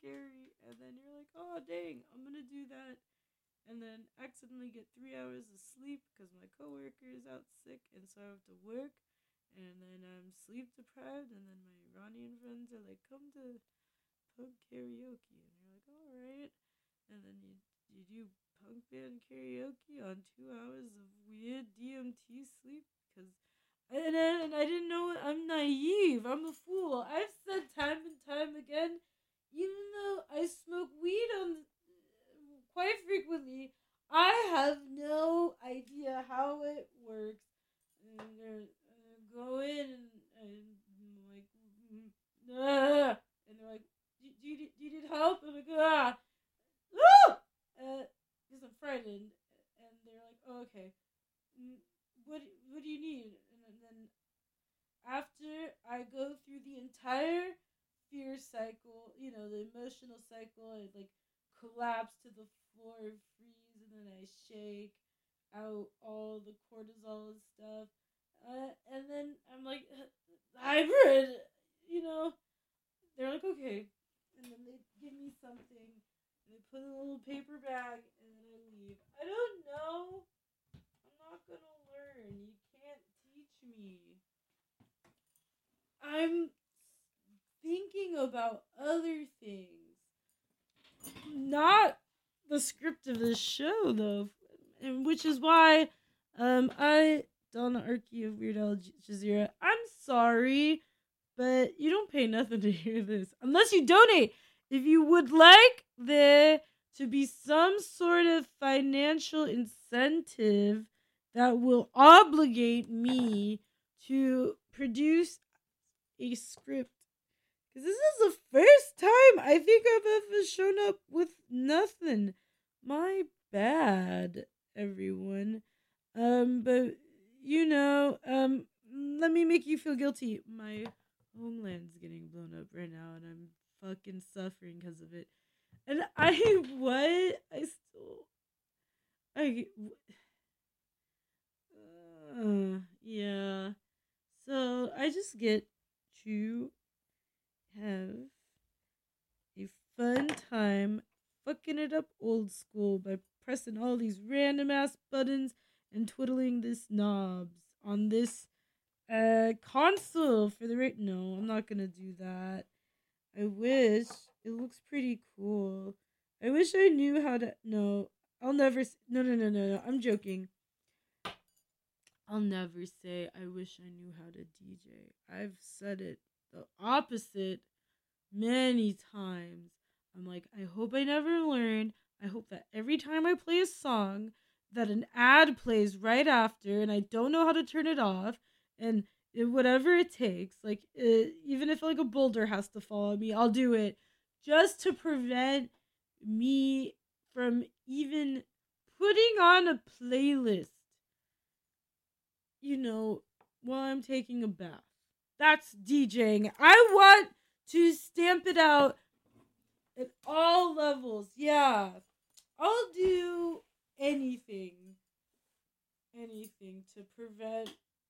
scary. And then you're like, oh, dang, I'm going to do that. And then accidentally get 3 hours of sleep because my coworker is out sick. And so I have to work. And then I'm sleep deprived. And then my Iranian friends are like, come to punk karaoke. And you're like, all right. And then you do punk band karaoke on 2 hours of weird DMT sleep. And I didn't know it. I'm naive. I'm a fool. I've said time and time again, even though I smoke weed quite frequently, I have no idea how it works. And go in and I'm like, and they're like, do you need help? I'm like, because I'm frightened. And they're like, oh, okay. What do you need? And then after I go through the entire fear cycle, the emotional cycle, I like collapse to the floor and freeze, and then I shake out all the cortisol and stuff. And then I'm like, hybrid, they're like, okay. And then they give me something, and they put it in a little paper bag, and then I leave. I don't know. I'm not gonna learn. You can't teach me. I'm thinking about other things. Not the script of this show, though. And which is why I, Donna Archie of Weird Al Jazeera, I'm sorry, but you don't pay nothing to hear this. Unless you donate. If you would like there to be some sort of financial incentive that will obligate me to produce a script. Because this is the first time I think I've ever shown up with nothing. My bad, everyone. But, let me make you feel guilty. My homeland's getting blown up right now, and I'm fucking suffering because of it. And yeah. So I just get to have a fun time fucking it up old school by pressing all these random ass buttons and twiddling this knobs on this console for the no, I'm not gonna do that. I wish. It looks pretty cool. I wish I knew how to. No, I'll never. No. I'm joking. I'll never say I wish I knew how to DJ. I've said it the opposite many times. I'm like, I hope I never learn. I hope that every time I play a song, that an ad plays right after, and I don't know how to turn it off, and whatever it takes, like even if like a boulder has to fall on me, I'll do it just to prevent me from even putting on a playlist, while I'm taking a bath. That's DJing. I want to stamp it out at all levels. Yeah. I'll do anything to prevent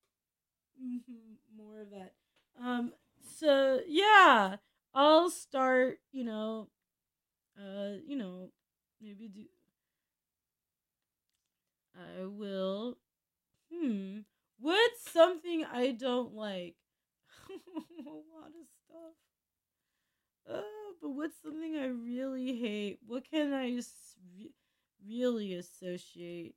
more of that. So yeah, I'll start, maybe do I will what's something I don't like? A lot of stuff. But what's something I really hate? What can I really associate?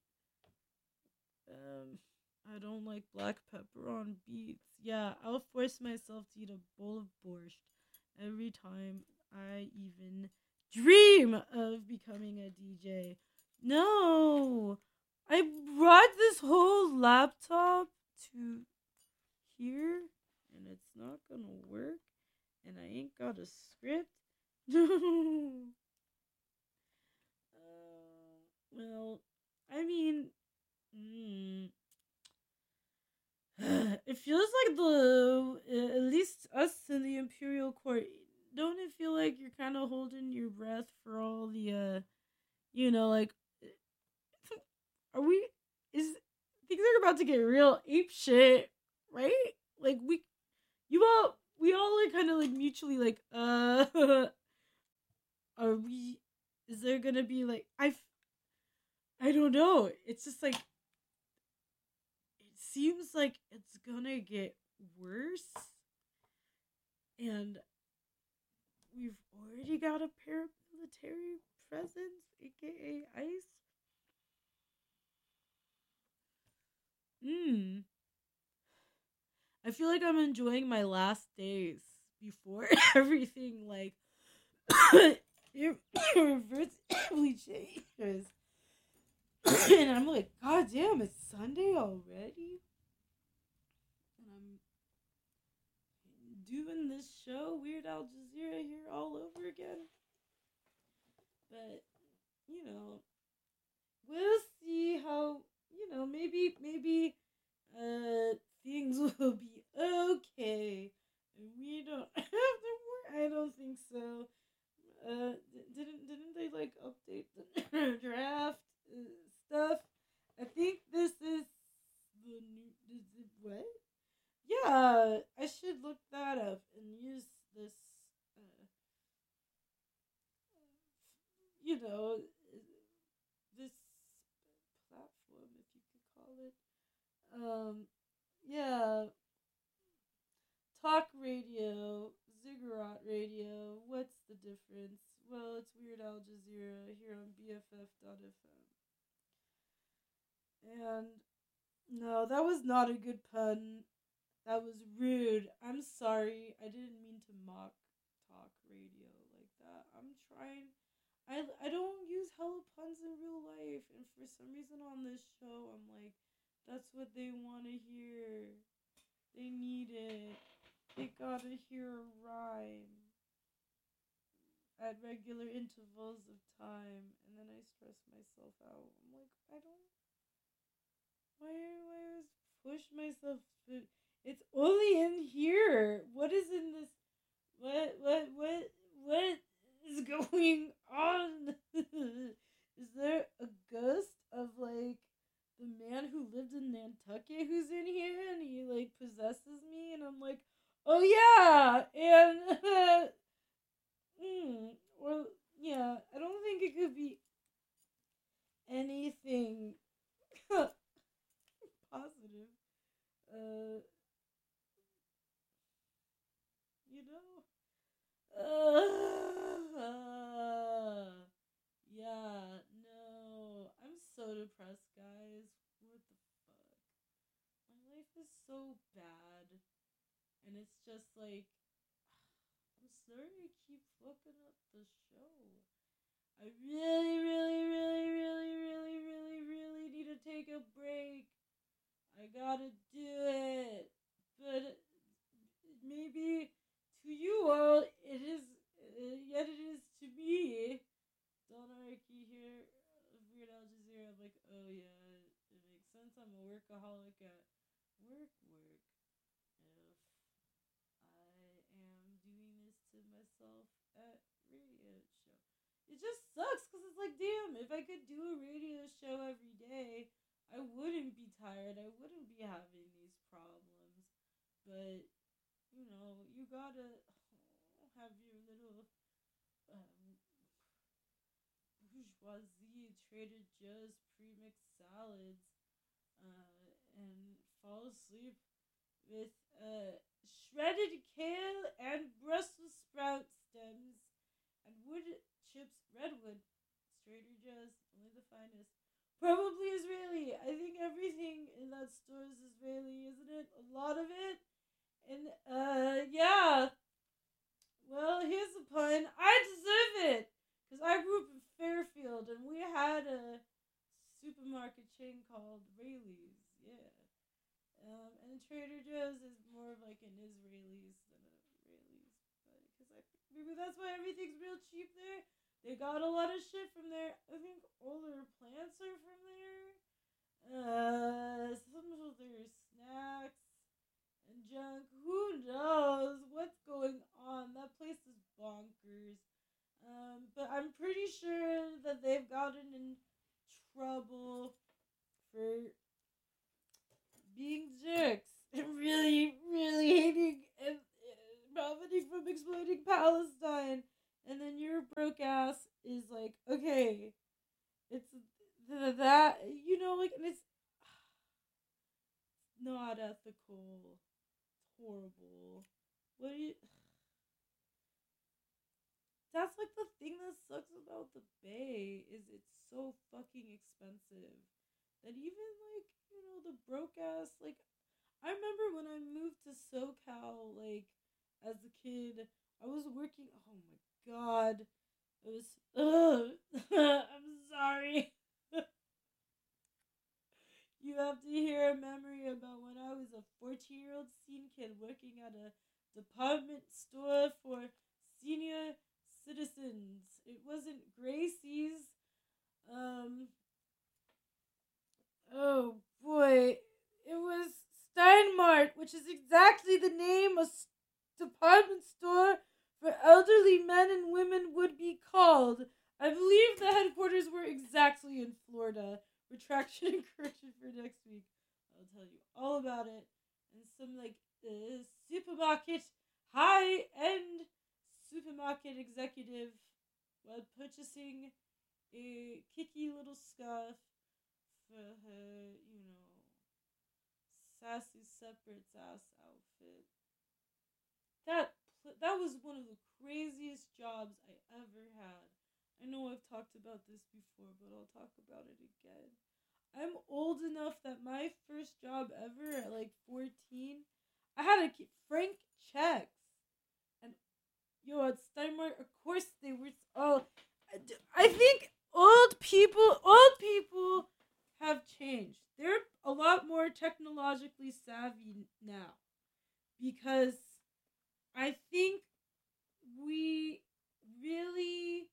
I don't like black pepper on beets. Yeah, I'll force myself to eat a bowl of borscht every time I even dream of becoming a DJ. No! I brought this whole laptop to here, and it's not gonna work, and I ain't got a script. Well, I mean, it feels like at least us in the Imperial Court, don't it feel like you're kind of holding your breath for all the, like, are we, things are about to get real ape shit, right? Like, we all are kind of like mutually like, Is there gonna be like I don't know. It's just like it seems like it's gonna get worse, and we've already got a paramilitary presence, aka ICE. Hmm. I feel like I'm enjoying my last days before everything like irreversibly changes. And I'm like, God damn, it's Sunday already? And I'm doing this show, Weird Al Jazeera, here all over again. But, you know, we'll see how, maybe things will be okay. And we don't have to worry. I don't think so. Didn't they like update the draft stuff? I think this is the new. What? Yeah, I should look that up and use this. Uh, you know, this platform, if you could call it. Yeah, talk radio, ziggurat radio. What's the difference? Well, it's Weird Al Jazeera here on BFF.fm. And no, that was not a good pun. That was rude. I'm sorry. I didn't mean to mock talk radio like that. I'm trying. I don't use hella puns in real life, and for some reason on this show, I'm like, that's what they want to hear. They need it. They gotta hear a rhyme at regular intervals of time, and then I stress myself out. I'm like, I don't. Why do I always push myself? It's only in here. What is in this? What is going on? Is there a ghost of like the man who lived in Nantucket who's in here and he like possesses me and I'm like, oh yeah, and well yeah, I don't think it could be anything positive. Uh, you know. Yeah, no. I'm so depressed, guys. What the fuck? My life is so bad. And it's just like, I'm sorry I keep fucking up the show. I really, really, really, really, really, really, really need to take a break. I gotta do it. But maybe to you all, it is, yet it is to me. Donarchy here of Weird Al Jazeera. I'm like, oh yeah, it makes sense. I'm a workaholic at work. If I am doing this to myself at radio show, it just sucks because it's like, damn, if I could do a radio show every day, I wouldn't be tired. I wouldn't be having these problems. But you gotta have your little um, bourgeoisie Trader Joe's premixed salads and fall asleep with shredded kale and Brussels sprout stems and wood chips redwood. It's Trader Joe's, only the finest. Probably Israeli. I think everything in that store is Israeli, isn't it? A lot of it. And yeah, well, here's the pun. I deserve it because I grew up in Fairfield and we had a supermarket chain called Rayleigh's. Yeah, and Trader Joe's is more of like an Israelis than a Rayleigh's, but because I think maybe that's why everything's real cheap there. They got a lot of shit from there. I think all their plants are from there. Some of their snacks and junk. Who knows what's going on? That place is bonkers. But I'm pretty sure that they've gotten in trouble for being jerks and really, really hating and profiting from exploiting Palestine and then your broke ass is like, okay, it's that, like, and it's not ethical. It's horrible. What do you? That's like the thing that sucks about the Bay is it's so fucking expensive that even like the broke ass like I remember when I moved to SoCal like as a kid I was working. Oh my god, it was. I'm sorry. You have to hear a memory about when I was a 14-year-old scene kid working at a department store for senior citizens. It wasn't Gracie's. Um, oh boy. It was Steinmart, which is exactly the name a department store for elderly men and women would be called. I believe the headquarters were exactly in Florida. Retraction and correction for next week. I'll tell you all about it. And some like supermarket, high end supermarket executive while purchasing a kicky little scarf for her, sassy separates ass outfit. That that was one of the craziest jobs I ever had. I know I've talked about this before, but I'll talk about it again. I'm old enough that my first job ever at like 14, I had to keep Frank checks. And at Steinmart, of course they were all. I think old people have changed. They're a lot more technologically savvy now because I think we really,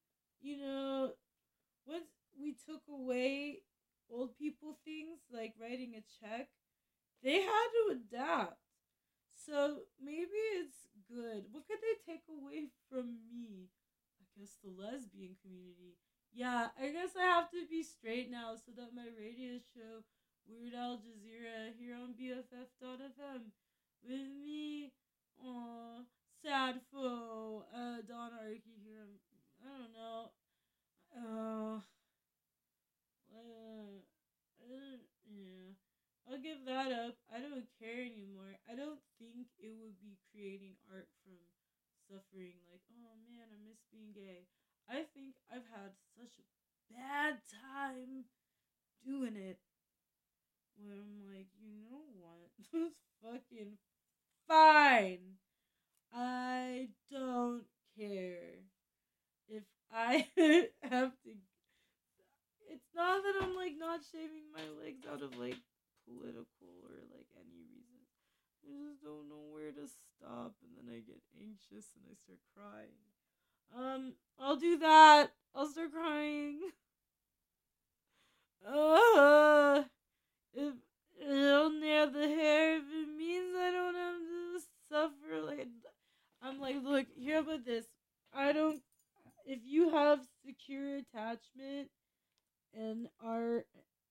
once we took away old people things like writing a check, they had to adapt. So maybe it's good. What could they take away from me? I guess the lesbian community. Yeah, I guess I have to be straight now so that my radio show, Weird Al Jazeera, here on BFF.fm, with me, aw, sad foe, Don Arky here. I don't know. Uh, yeah. I'll give that up. I don't care anymore. I don't think it would be creating art from suffering. Like, oh man, I miss being gay. I think I've had such a bad time doing it where I'm like, you know what? It's fucking fine. I don't care if I have to. It's not that I'm like not shaving my legs out of like political or like any reason. I just don't know where to stop, and then I get anxious and I start crying. I'll do that. I'll start crying. If only have the hair, if it means I don't have to suffer. Like I'm like, look, hear about this. I don't. If you have secure attachment and are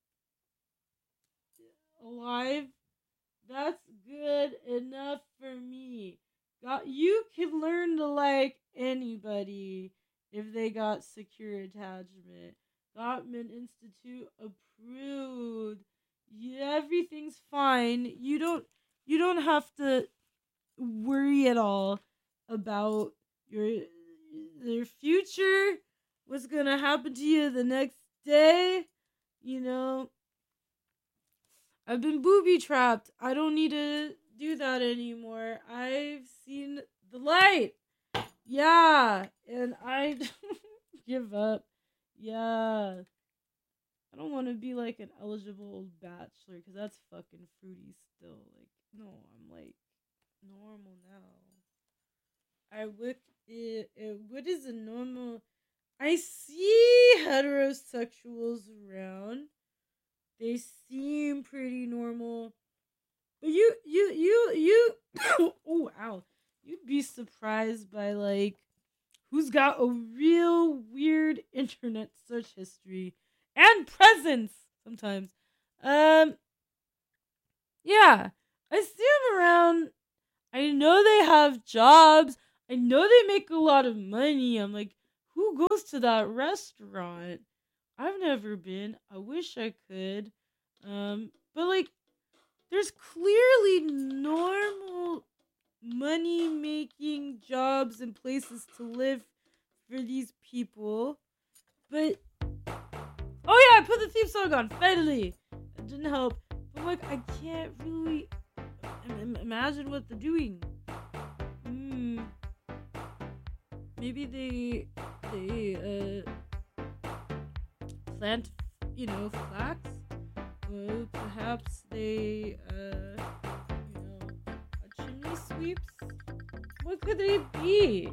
alive, that's good enough for me. You can learn to like anybody if they got secure attachment. Gottman Institute approved. Yeah, everything's fine. You don't have to worry at all about your future. What's gonna happen to you the next day? You know, I've been booby trapped. I don't need to do that anymore. I've seen the light. Yeah, and I give up. Yeah. I don't want to be like an eligible old bachelor because that's fucking fruity still. Like, no, I'm like normal now. I would. What is a normal? I see heterosexuals around. They seem pretty normal. But you oh ow. You'd be surprised by like who's got a real weird internet search history and presence sometimes. Um yeah. I see them around. I know they have jobs. I know they make a lot of money. I'm like, who goes to that restaurant? I've never been. I wish I could. But like, there's clearly normal money making jobs and places to live for these people. But oh yeah, I put the theme song on. Finally, it didn't help. But like, I can't really imagine what they're doing. Maybe they plant, flax. Perhaps they chimney sweeps. What could they be?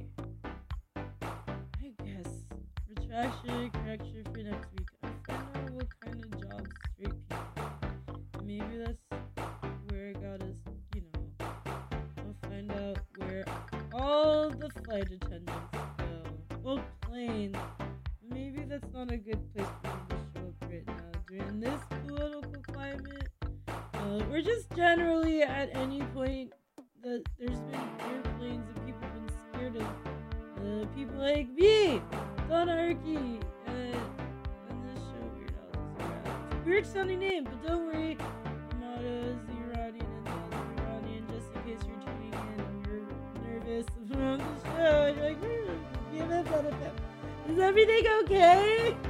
I guess retraction correction for next week. I find out what kind of jobs straight people. Maybe that's where God is. I'll find out where all the flight attendants go. Well, planes. Maybe that's not a good place for me to show up right now during this political climate. Or just generally at any point that there's been airplanes and people have been scared of people like me, Donna Arky, and this show Weird Al. Weird sounding name, but don't worry, I'm not as Iranian and not Iranian, just in case you're tuning in and you're nervous around the show. You're like, give it a benefit. Is everything okay?